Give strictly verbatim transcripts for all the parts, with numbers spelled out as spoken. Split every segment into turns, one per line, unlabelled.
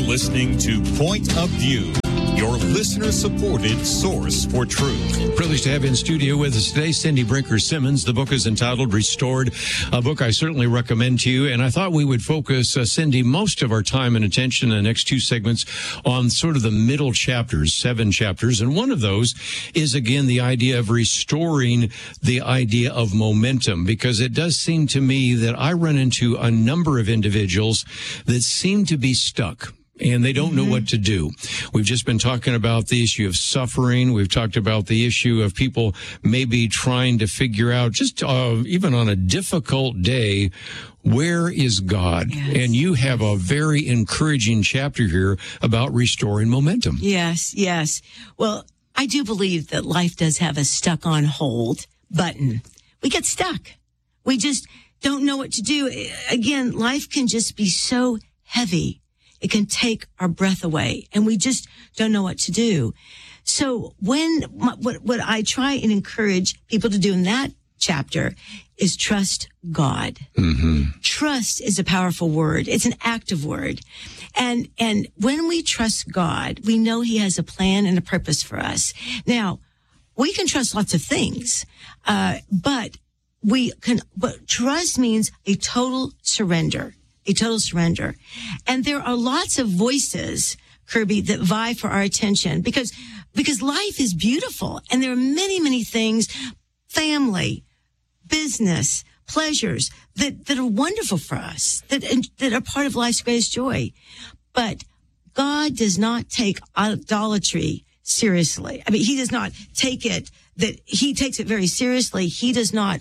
listening to Point of View, your listener-supported source for truth.
Privileged to have in studio with us today Cindy Brinker Simmons. The book is entitled Restored, a book I certainly recommend to you. And I thought we would focus, uh, Cindy, most of our time and attention in the next two segments on sort of the middle chapters, seven chapters. And one of those is, again, the idea of restoring the idea of momentum, because it does seem to me that I run into a number of individuals that seem to be stuck and they don't know mm-hmm. what to do. We've just been talking about the issue of suffering. We've talked about the issue of people maybe trying to figure out, just uh, even on a difficult day, where is God? Yes. And you have a very encouraging chapter here about restoring momentum.
Yes, yes. Well, I do believe that life does have a stuck on hold button. We get stuck. We just don't know what to do. Again, life can just be so heavy. It can take our breath away, and we just don't know what to do. So when, what, what I try and encourage people to do in that chapter is trust God. Mm-hmm. Trust is a powerful word. It's an active word. And, and when we trust God, we know He has a plan and a purpose for us. Now, we can trust lots of things, uh, but we can, but trust means a total surrender. A total surrender. And there are lots of voices, Kirby, that vie for our attention because, because life is beautiful and there are many, many things, family, business, pleasures that, that are wonderful for us, that, that are part of life's greatest joy. But God does not take idolatry seriously. I mean, He does not take it that He takes it very seriously. He does not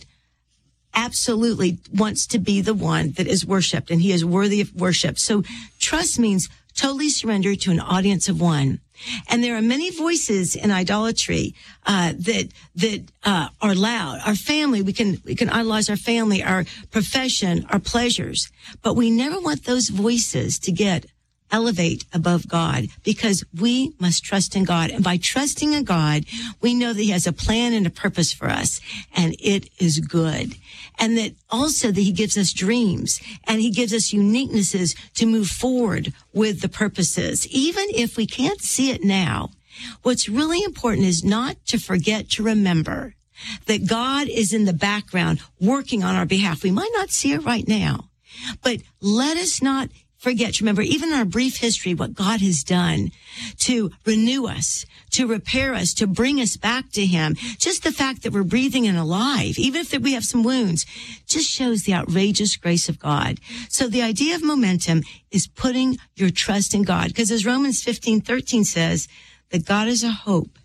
absolutely wants to be the one that is worshipped, and He is worthy of worship. So trust means totally surrender to an audience of one. And there are many voices in idolatry uh that that uh are loud. Our family, we can we can idolize our family, our profession, our pleasures, but we never want those voices to get elevate above God, because we must trust in God. And by trusting in God, we know that He has a plan and a purpose for us, and it is good. And that also that He gives us dreams and He gives us uniquenesses to move forward with the purposes. Even if we can't see it now, what's really important is not to forget to remember that God is in the background working on our behalf. We might not see it right now, but let us not forget to remember, even in our brief history, what God has done to renew us, to repair us, to bring us back to Him. Just the fact that we're breathing and alive, even if we have some wounds, just shows the outrageous grace of God. So the idea of momentum is putting your trust in God, because as Romans fifteen thirteen says, that God is a hope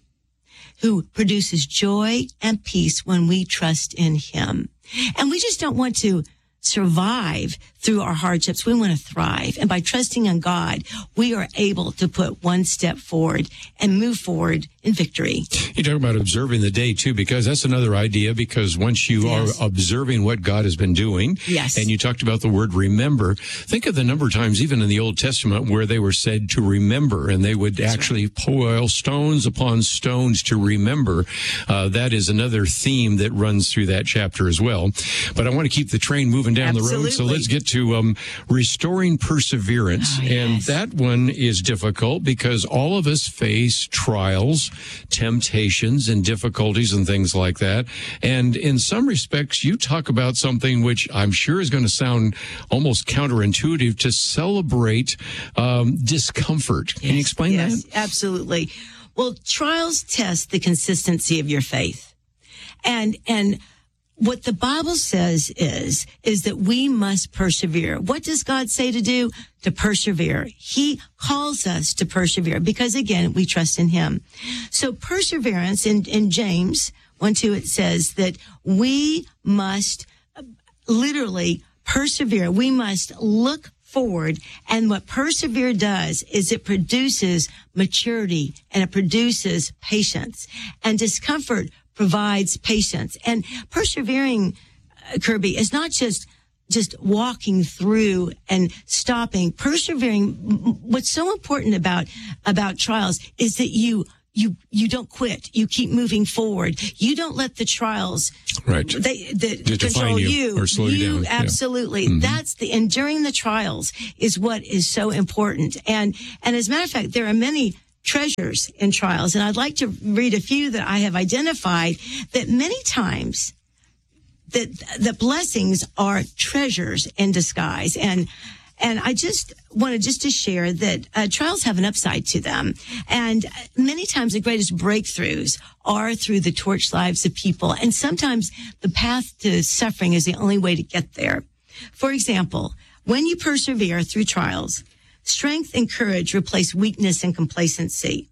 who produces joy and peace when we trust in Him. And we just don't want to survive through our hardships. We want to thrive. And by trusting in God, we are able to put one step forward and move forward in victory.
You talk about observing the day, too, because that's another idea, because once you yes. are observing what God has been doing,
yes.
and you talked about the word remember, think of the number of times, even in the Old Testament, where they were said to remember, and they would that's actually right. pile stones upon stones to remember. Uh, that is another theme that runs through that chapter as well. But I want to keep the train moving down
Absolutely.
the road, so let's get to um, restoring perseverance.
Oh,
and
yes.
that one is difficult because all of us face trials, temptations, and difficulties and things like that. And in some respects, you talk about something which I'm sure is going to sound almost counterintuitive, to celebrate um, discomfort. Can
yes,
you explain
yes,
that?
Absolutely. Well, trials test the consistency of your faith. And, and, what the Bible says is, is that we must persevere. What does God say to do? To persevere. He calls us to persevere because, again, we trust in Him. So perseverance in, in James one two, it says that we must literally persevere. We must look forward. And what persevere does is it produces maturity and it produces patience. And discomfort provides patience. And persevering, uh, Kirby, is not just just walking through and stopping. Persevering, what's so important about about trials is that you you you don't quit. You keep moving forward. You don't let the trials
right.
they that
to
control
you,
you
or slow you, you down.
Absolutely.
Yeah. Mm-hmm.
That's the enduring the trials is what is so important. And and as a matter of fact, there are many treasures in trials, and I'd like to read a few that I have identified that many times that the blessings are treasures in disguise. And And I just wanted just to share that uh, trials have an upside to them. And many times the greatest breakthroughs are through the torch lives of people. And sometimes the path to suffering is the only way to get there. For example, when you persevere through trials, strength and courage replace weakness and complacency.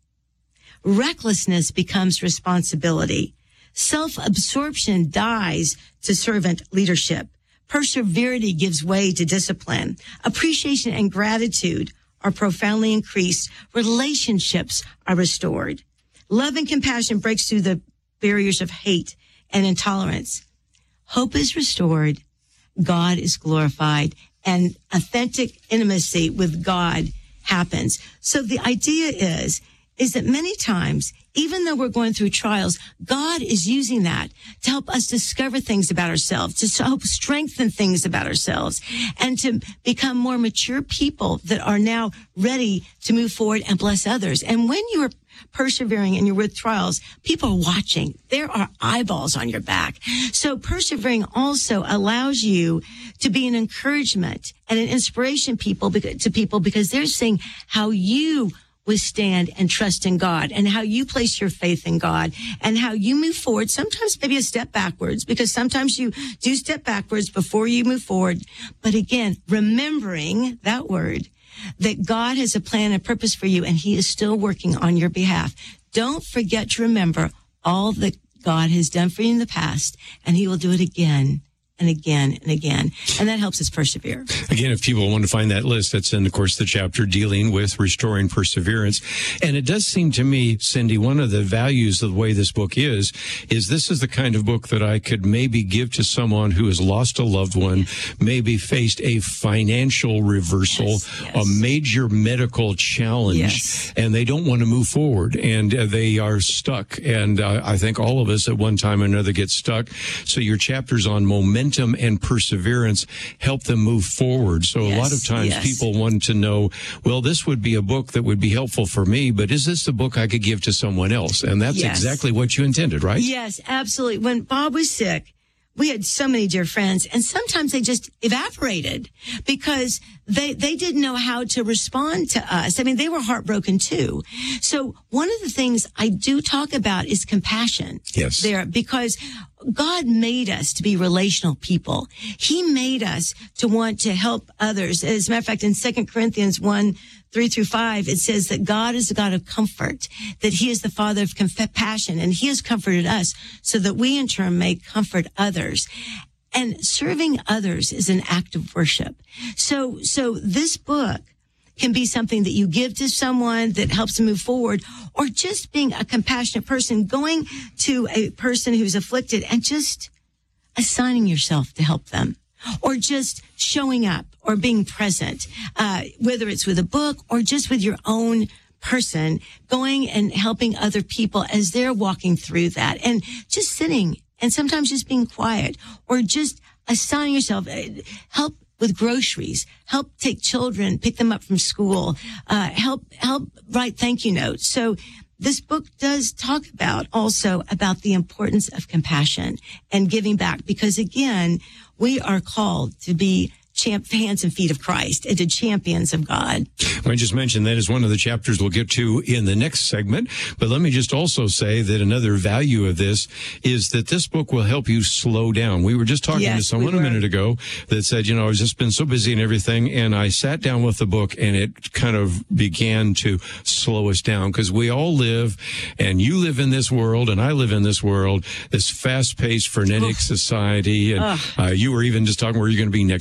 Recklessness becomes responsibility. Self-absorption dies to servant leadership. Perseverity gives way to discipline. Appreciation and gratitude are profoundly increased. Relationships are restored. Love and compassion breaks through the barriers of hate and intolerance. Hope is restored. God is glorified, and authentic intimacy with God happens. So the idea is, is that many times, even though we're going through trials, God is using that to help us discover things about ourselves, to help strengthen things about ourselves, and to become more mature people that are now ready to move forward and bless others. And when you are persevering and you're with trials, people are watching. There are eyeballs on your back. So persevering also allows you to be an encouragement and an inspiration people to people, because they're seeing how you withstand and trust in God, and how you place your faith in God, and how you move forward, sometimes maybe a step backwards, because sometimes you do step backwards before you move forward. But again, remembering that word, that God has a plan and purpose for you, and he is still working on your behalf. Don't forget to remember all that God has done for you in the past, and he will do it again and again and again. And that helps us persevere.
Again, if people want to find that list, that's in, of course, the chapter dealing with restoring perseverance. And it does seem to me, Cindy, one of the values of the way this book is, is this is the kind of book that I could maybe give to someone who has lost a loved one, maybe faced a financial reversal, yes, yes. a major medical challenge, yes. and they don't want to move forward, and uh, they are stuck. And uh, I think all of us at one time or another get stuck. So your chapters on momentum and perseverance help them move forward. So yes, a lot of times yes. people want to know, well, this would be a book that would be helpful for me, but is this the book I could give to someone else? And that's yes. exactly what you intended, right?
Yes, absolutely. When Bob was sick, we had so many dear friends, and sometimes they just evaporated because they, they didn't know how to respond to us. I mean, they were heartbroken too. So one of the things I do talk about is compassion.
Yes.
There, because God made us to be relational people. He made us to want to help others. As a matter of fact, in Second Corinthians one, three through five, it says that God is a God of comfort, that he is the Father of compassion, and he has comforted us so that we in turn may comfort others. And serving others is an act of worship. So, so this book can be something that you give to someone that helps them move forward, or just being a compassionate person, going to a person who's afflicted and just assigning yourself to help them, or just showing up or being present, uh, whether it's with a book or just with your own person, going and helping other people as they're walking through that, and just sitting and sometimes just being quiet, or just assigning yourself, help with groceries, help take children, pick them up from school, uh, help, help write thank you notes. So this book does talk about also about the importance of compassion and giving back, because again, we are called to be champ, hands and feet of Christ, and to champions of God.
I just mentioned that is one of the chapters we'll get to in the next segment. But let me just also say that another value of this is that this book will help you slow down. We were just talking
yes,
to someone
we
a minute ago that said, you know, I've just been so busy and everything, and I sat down with the book and it kind of began to slow us down, because we all live, and you live in this world and I live in this world, this fast-paced, frenetic Oof. society. And uh, you were even just talking where you're going to be next week.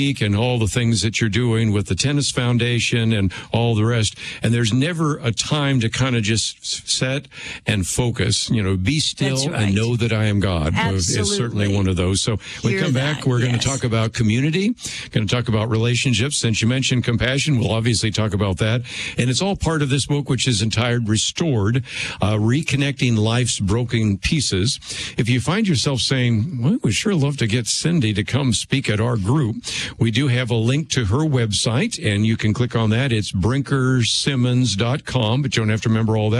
week and all the things that you're doing with the Tennis Foundation and all the rest. And there's never a time to kind of just set and focus, you know, be still
right.
and know that I am God.
Absolutely.
Is certainly one of those. So when we
Hear
come back,
that,
we're going
yes.
to talk about community, going to talk about relationships. Since you mentioned compassion, we'll obviously talk about that. And it's all part of this book, which is entitled Restored, uh, Reconnecting Life's Broken Pieces. If you find yourself saying, well, we'd sure love to get Cindy to come speak at our group, we do have a link to her website, and you can click on that. It's brinker simmons dot com, but you don't have to remember all that.